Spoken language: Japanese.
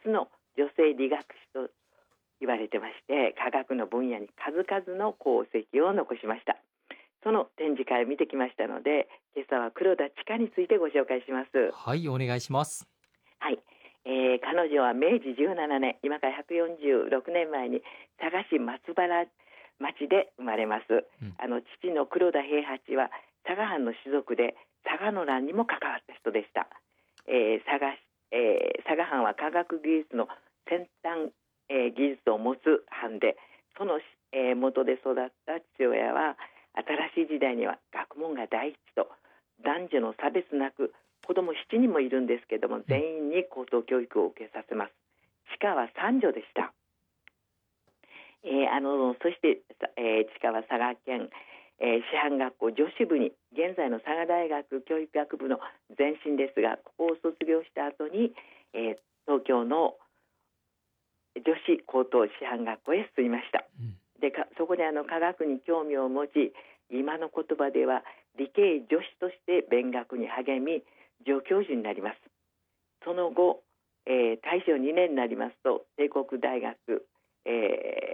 初の女性理学士と言われてまして、科学の分野に数々の功績を残しました。その展示会を見てきましたので、今朝は黒田千佳についてご紹介します。 はい、お願いします。 はい、彼女は明治17年、今から146年前に佐賀市松原町で生まれます。 うん、 父の黒田平八は佐賀藩の士族で佐賀の乱にも関わった人でした。佐賀藩は科学技術の先端、技術を持つ藩で、その、元で育った父親は新しい時代には学問が第一と、男女の差別なく子供7人もいるんですけども、 うん、 全員に高等教育を受けさせます。千佳は三女でした。そして、千佳は佐賀県、師範学校女子部に、現在の佐賀大学教育学部の前身ですが、ここを卒業した後に、東京の女子高等師範学校へ進みました。 うん、 でそこで科学に興味を持ち、今の言葉では理系女子として勉学に励み、助教授になります。その後、大正2年になりますと帝国大学、